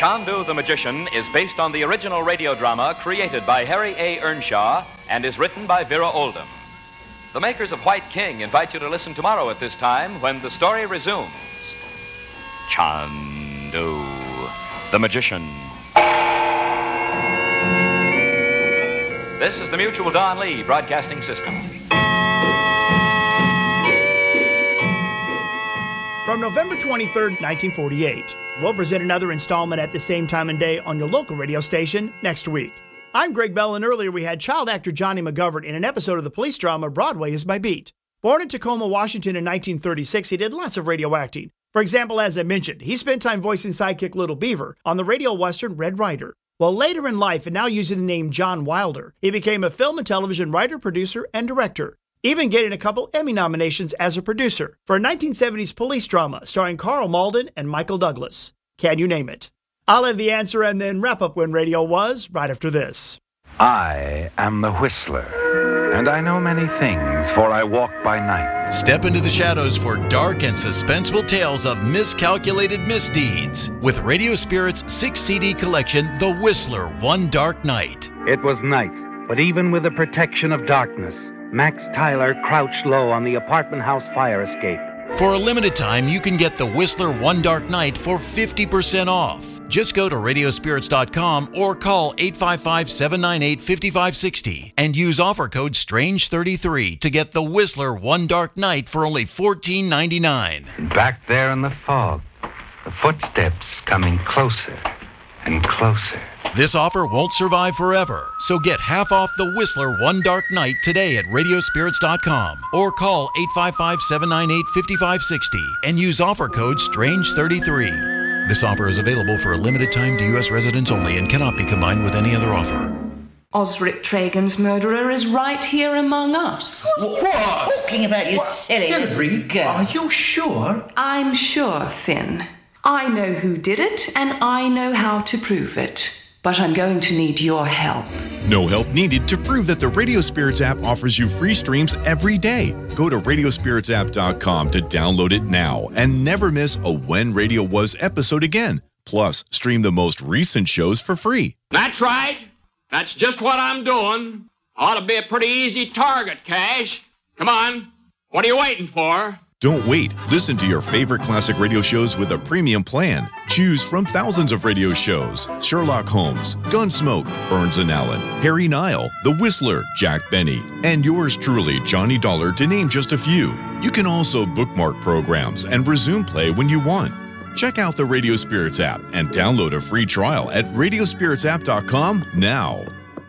Chandu the Magician is based on the original radio drama created by Harry A. Earnshaw and is written by Vera Oldham. The makers of White King invite you to listen tomorrow at this time when the story resumes. Chandu the Magician. This is the Mutual Don Lee Broadcasting System. From November 23rd, 1948, we'll present another installment at the same time and day on your local radio station next week. I'm Greg Bell, and earlier we had child actor Johnny McGovern in an episode of the police drama Broadway is My Beat. Born in Tacoma, Washington in 1936, he did lots of radio acting. For example, as I mentioned, he spent time voicing sidekick Little Beaver on the radio western Red Ryder. Well, later in life, and now using the name John Wilder, he became a film and television writer, producer, and director, even getting a couple Emmy nominations as a producer for a 1970s police drama starring Carl Malden and Michael Douglas. Can you name it? I'll have the answer and then wrap up When Radio Was right after this. I am the Whistler, and I know many things, for I walk by night. Step into the shadows for dark and suspenseful tales of miscalculated misdeeds with Radio Spirit's 6-CD collection, The Whistler, One Dark Night. It was night, but even with the protection of darkness, Max Tyler crouched low on the apartment house fire escape. For a limited time, you can get The Whistler One Dark Night for 50% off. Just go to radiospirits.com or call 855-798-5560 and use offer code STRANGE33 to get The Whistler One Dark Night for only $14.99. Back there in the fog, the footsteps coming closer and closer. This offer won't survive forever, so get half off The Whistler One Dark Night today at radiospirits.com or call 855-798-5560 and use offer code STRANGE33. This offer is available for a limited time to U.S. residents only and cannot be combined with any other offer. Osric Tragan's murderer is right here among us. What? Talking about, you silly Hilary, are you sure? I'm sure, Finn. I know who did it, and I know how to prove it. But I'm going to need your help. No help needed to prove that the Radio Spirits app offers you free streams every day. Go to radiospiritsapp.com to download it now and never miss a When Radio Was episode again. Plus, stream the most recent shows for free. That's right. That's just what I'm doing. Ought to be a pretty easy target, Cash. Come on. What are you waiting for? Don't wait. Listen to your favorite classic radio shows with a premium plan. Choose from thousands of radio shows: Sherlock Holmes, Gunsmoke, Burns and Allen, Harry Nile, The Whistler, Jack Benny, and yours truly, Johnny Dollar, to name just a few. You can also bookmark programs and resume play when you want. Check out the Radio Spirits app and download a free trial at radiospiritsapp.com now.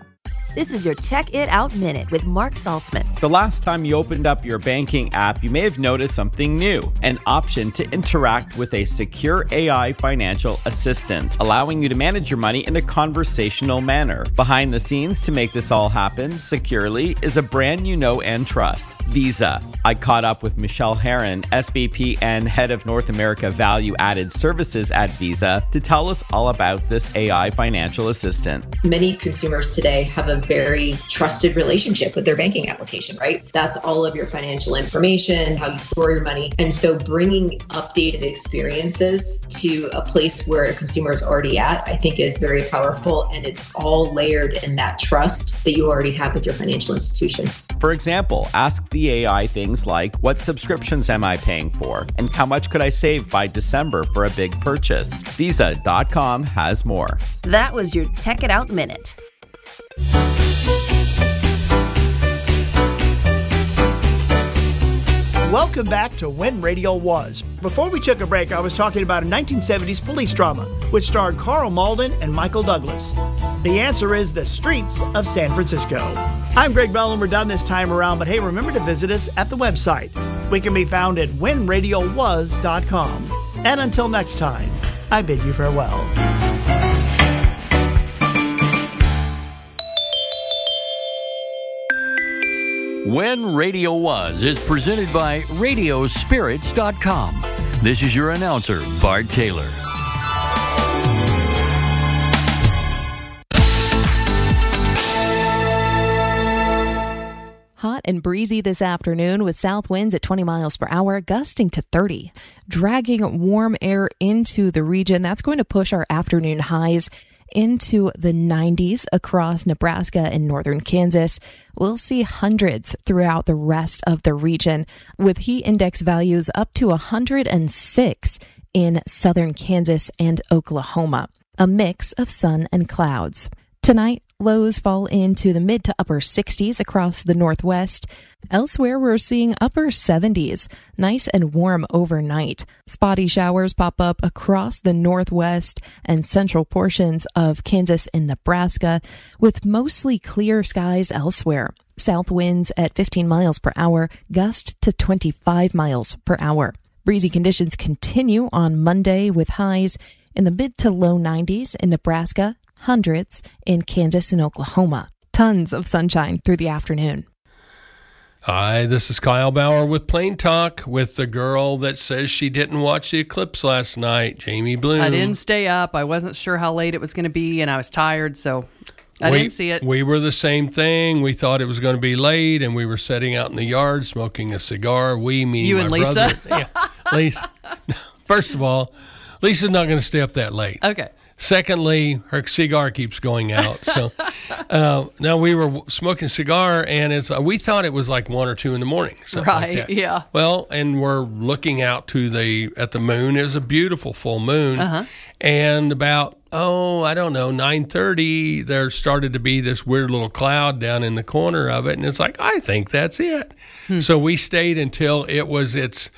This is your Tech It Out Minute with Mark Saltzman. The last time you opened up your banking app, you may have noticed something new, an option to interact with a secure AI financial assistant, allowing you to manage your money in a conversational manner. Behind the scenes to make this all happen securely is a brand you know and trust, Visa. I caught up with Michelle Herron, SVP and Head of North America Value Added Services at Visa, to tell us all about this AI financial assistant. Many consumers today have a very trusted relationship with their banking application, right? That's all of your financial information, how you store your money. And so bringing updated experiences to a place where a consumer is already at, I think is very powerful. And it's all layered in that trust that you already have with your financial institution. For example, ask the AI things like, what subscriptions am I paying for? And how much could I save by December for a big purchase? Visa.com has more. That was your Tech It Out Minute. Welcome back to When Radio Was. Before we took a break, I was talking about a 1970s police drama, which starred Carl Malden and Michael Douglas. The answer is The Streets of San Francisco. I'm Greg Bell, and we're done this time around, but hey, remember to visit us at the website. We can be found at whenradiowas.com. And until next time, I bid you farewell. When Radio Was is presented by Radiospirits.com. This is your announcer, Bart Taylor. Hot and breezy this afternoon with south winds at 20 miles per hour, gusting to 30. Dragging warm air into the region, that's going to push our afternoon highs into the 90s across Nebraska and northern Kansas. We'll see hundreds throughout the rest of the region, with heat index values up to 106 in southern Kansas and Oklahoma. A mix of sun and clouds. Tonight, lows fall into the mid to upper 60s across the northwest. Elsewhere, we're seeing upper 70s, nice and warm overnight. Spotty showers pop up across the northwest and central portions of Kansas and Nebraska, with mostly clear skies elsewhere. South winds at 15 miles per hour, gust to 25 miles per hour. Breezy conditions continue on Monday with highs in the mid to low 90s in Nebraska, hundreds in Kansas and Oklahoma. Tons of sunshine through the afternoon. Hi, this is Kyle Bauer with Plain Talk with the girl that says she didn't watch the eclipse last night, Jamie Bloom. I didn't stay up. I wasn't sure how late it was going to be, and I was tired, so I didn't see it. We were the same thing. We thought it was going to be late, and we were sitting out in the yard smoking a cigar. We, meaning you my and Lisa? brother. Yeah, Lisa. First of all, Lisa's not going to stay up that late. Okay. Secondly, her cigar keeps going out. So now we were smoking a cigar, and we thought it was like 1 or 2 in the morning. Right, like that. yeah. Well, and we're looking out at the moon. It was a beautiful full moon. Uh-huh. And about, 9:30, there started to be this weird little cloud down in the corner of it. And it's like, I think that's it. So we stayed until it wasn't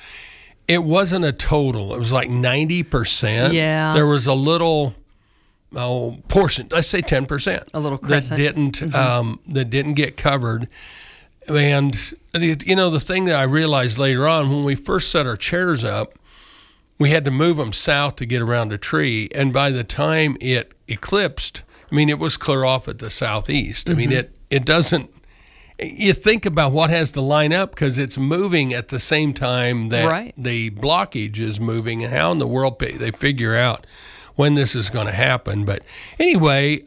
a total. It was like 90%. Yeah. There was a little portion, let's say 10%. A little crescent. That didn't get covered. And, the thing that I realized later on, when we first set our chairs up, we had to move them south to get around a tree. And by the time it eclipsed, it was clear off at the southeast. It doesn't, you think about what has to line up because it's moving at the same time that the blockage is moving, and how in the world they figure out when this is going to happen. But anyway,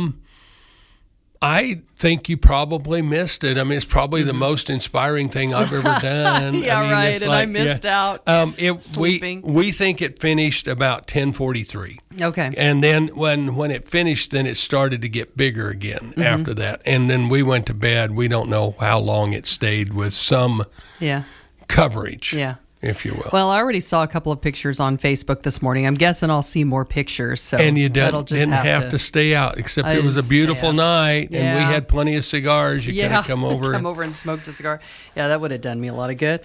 I think you probably missed it. It's probably the most inspiring thing I've ever done. I missed out sleeping. We think it finished about 10:43. Okay. And then when it finished, then it started to get bigger again after that. And then we went to bed. We don't know how long it stayed with some coverage. Yeah. If you will. Well, I already saw a couple of pictures on Facebook this morning. I'm guessing I'll see more pictures. So and you didn't have to stay out, except it was a beautiful night, and we had plenty of cigars. You could have come over. Come over and smoked a cigar. Yeah, that would have done me a lot of good.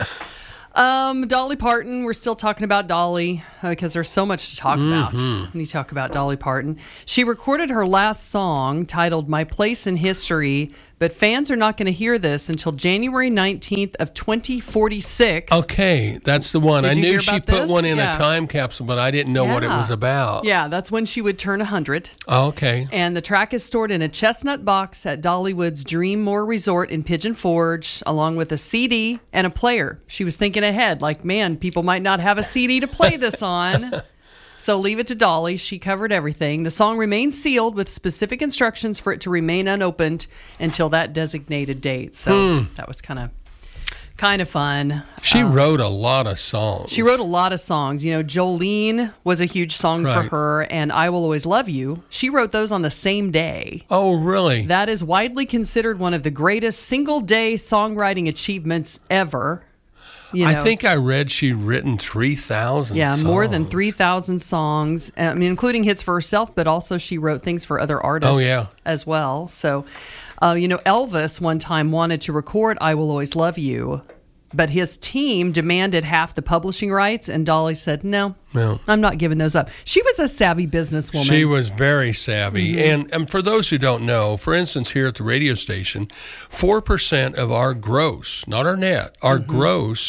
Dolly Parton. We're still talking about Dolly because there's so much to talk about when you talk about Dolly Parton. She recorded her last song titled My Place in History, but fans are not going to hear this until January 19th of 2046. Okay, that's the one. I knew she put one in a time capsule, but I didn't know what it was about. Yeah, that's when she would turn 100. Oh, okay. And the track is stored in a chestnut box at Dollywood's Dreammore Resort in Pigeon Forge, along with a CD and a player. She was thinking ahead, like, man, people might not have a CD to play this on. So leave it to Dolly. She covered everything. The song remains sealed with specific instructions for it to remain unopened until that designated date. So that was kind of fun. She wrote a lot of songs. She wrote a lot of songs. Jolene was a huge song for her, and I Will Always Love You. She wrote those on the same day. Oh, really? That is widely considered one of the greatest single-day songwriting achievements ever. I think I read she'd written 3,000 songs. More than 3,000 songs, including hits for herself, but also she wrote things for other artists as well. So, Elvis one time wanted to record I Will Always Love You, but his team demanded half the publishing rights, and Dolly said, no, I'm not giving those up. She was a savvy businesswoman. She was very savvy. And for those who don't know, for instance, here at the radio station, 4% of our gross, not our net, our gross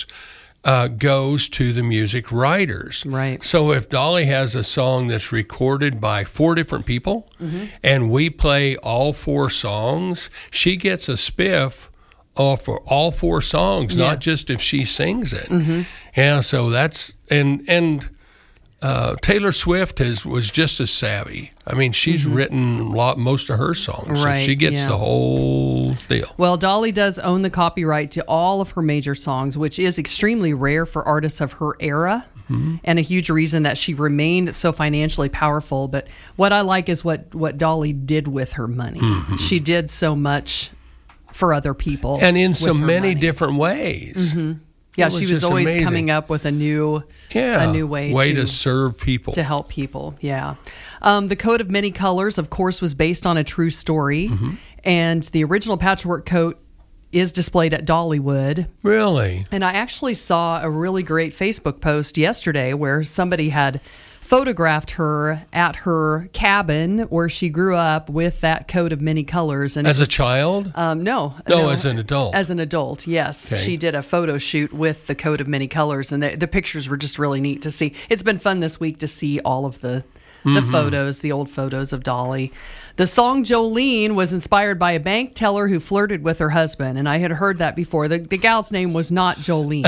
goes to the music writers. Right. So if Dolly has a song that's recorded by 4 different people, and we play all 4 songs, she gets a spiff for all 4 songs, not just if she sings it. Yeah, so that's and Taylor Swift was just as savvy. I mean, she's written most of her songs, Right, so she gets yeah. the whole deal. Well, Dolly does own the copyright to all of her major songs, which is extremely rare for artists of her era, and a huge reason that she remained so financially powerful. But what I like is what Dolly did with her money. She did so much for other people. And in with so her many money. different ways. Yeah, It was she was just always amazing. coming up with a new way to serve people. to help people. Yeah. The Coat of Many Colors, of course, was based on a true story, and the original patchwork coat is displayed at Dollywood. Really? And I actually saw a really great Facebook post yesterday where somebody had photographed her at her cabin where she grew up with that coat of many colors. And As a child? No, as an adult. As an adult, yes. Okay. She did a photo shoot with the coat of many colors, and the pictures were just really neat to see. It's been fun this week to see all of the photos, the old photos of Dolly. The song Jolene was inspired by a bank teller who flirted with her husband, and I had heard that before. The gal's name was not Jolene,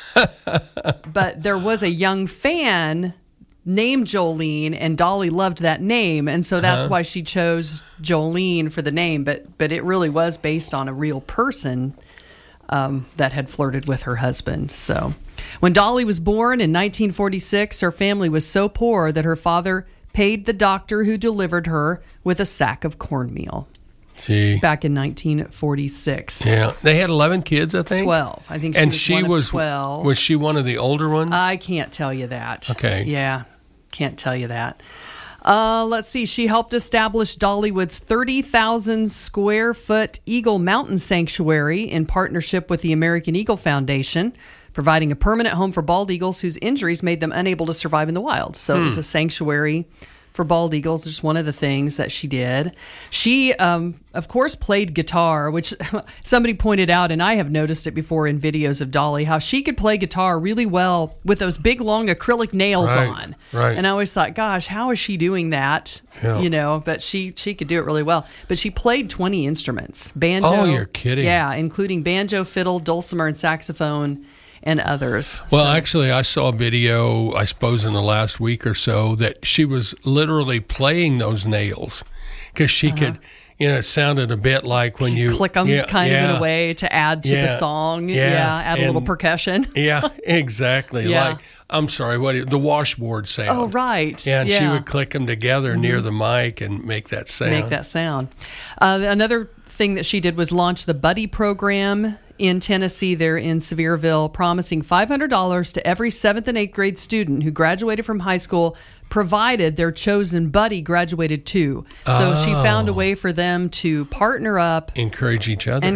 but there was a young fan named Jolene, and Dolly loved that name, and so that's why she chose Jolene for the name. But it really was based on a real person that had flirted with her husband. So when Dolly was born in 1946, her family was so poor that her father paid the doctor who delivered her with a sack of cornmeal. Gee. Back in 1946. Yeah. They had 11 kids, I think? 12. I think she was one of 12. Was she one of the older ones? I can't tell you that. Okay. Yeah, can't tell you that. Let's see. She helped establish Dollywood's 30,000 square foot Eagle Mountain Sanctuary in partnership with the American Eagle Foundation, providing a permanent home for bald eagles whose injuries made them unable to survive in the wild. So it was a sanctuary for bald eagles. Just one of the things that she did. She, of course, played guitar, which somebody pointed out, and I have noticed it before in videos of Dolly, how she could play guitar really well with those big, long acrylic nails on. Right. And I always thought, gosh, how is she doing that? Yeah. You know, but she could do it really well. But she played 20 instruments. Banjo. Oh, you're kidding. Yeah, including banjo, fiddle, dulcimer, and saxophone, and others. Well, actually, I saw a video, I suppose, in the last week or so that she was literally playing those nails because she could, it sounded a bit like when you click them kind of in a way to add to the song. Add a little percussion. Yeah, exactly. Yeah. Like, I'm sorry, the washboard sound. Oh, right. Yeah, and she would click them together near the mic and make that sound. Another thing that she did was launch the Buddy program in Tennessee, there in Sevierville, promising $500 to every 7th and 8th grade student who graduated from high school, provided their chosen buddy graduated too. So she found a way for them to partner up, encourage each other.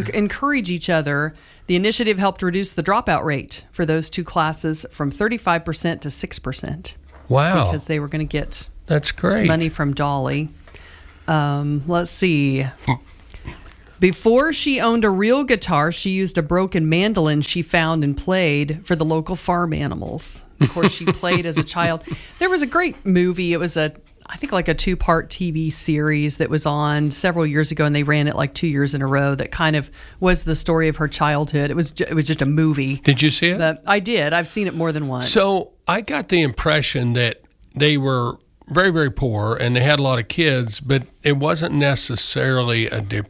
The initiative helped reduce the dropout rate for those two classes from 35% to 6%. Wow. Because they were going to get That's great. money from Dolly. Let's see. Before she owned a real guitar, she used a broken mandolin she found and played for the local farm animals. Of course, she played as a child. There was a great movie. It was I think like a 2-part TV series that was on several years ago, and they ran it like 2 years in a row. That kind of was the story of her childhood. It was just a movie. Did you see it? I did. I've seen it more than once. So I got the impression that they were very, very poor and they had a lot of kids, but it wasn't necessarily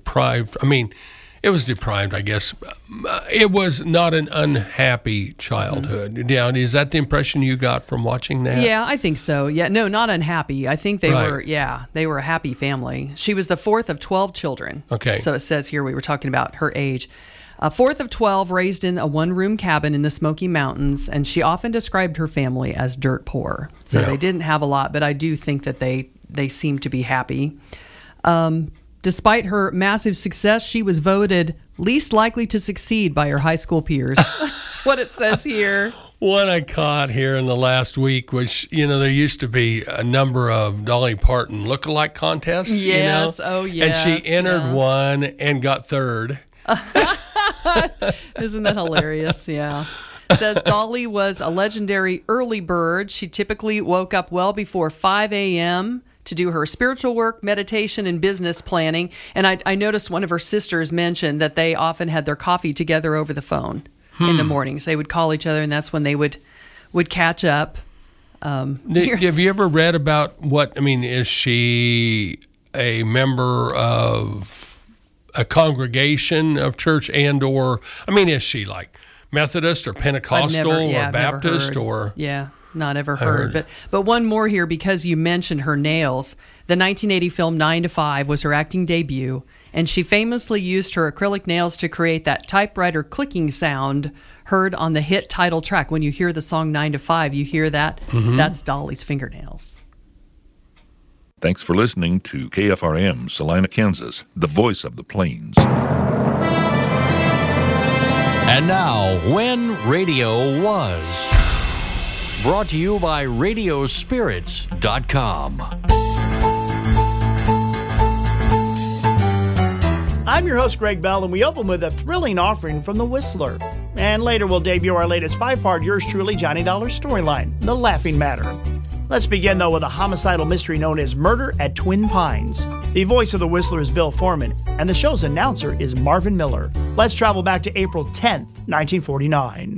it was deprived, I guess. It was not an unhappy childhood. Yeah, is that the impression you got from watching that? Yeah, I think so. Yeah, no, not unhappy. I think they were a happy family. She was the 4th of 12 children. Okay. So it says here, we were talking about her age. 4th of 12, raised in a one-room cabin in the Smoky Mountains, and she often described her family as dirt poor. So they didn't have a lot, but I do think that they seemed to be happy. Despite her massive success, she was voted least likely to succeed by her high school peers. That's what it says here. What I caught here in the last week was, there used to be a number of Dolly Parton lookalike contests. Yes, oh yes. And she entered one and got third. Isn't that hilarious? Yeah. It says Dolly was a legendary early bird. She typically woke up well before 5 a.m. to do her spiritual work, meditation, and business planning. And I noticed one of her sisters mentioned that they often had their coffee together over the phone in the mornings. They would call each other, and that's when they would catch up. Have you ever read about is she a member of a congregation of church is she like Methodist or Pentecostal or Baptist or? Yeah, not ever heard. But one more here, because you mentioned her nails. The 1980 film 9 to 5 was her acting debut, and she famously used her acrylic nails to create that typewriter clicking sound heard on the hit title track. When you hear the song 9 to 5, you hear that? Mm-hmm. That's Dolly's fingernails. Thanks for listening to KFRM, Salina, Kansas, the voice of the plains. And now, When Radio Was. Brought to you by Radiospirits.com. I'm your host, Greg Bell, and we open with a thrilling offering from The Whistler. And later we'll debut our latest 5-part yours truly, Johnny Dollar storyline, The Laughing Matter. Let's begin, though, with a homicidal mystery known as Murder at Twin Pines. The voice of The Whistler is Bill Foreman, and the show's announcer is Marvin Miller. Let's travel back to April 10th, 1949.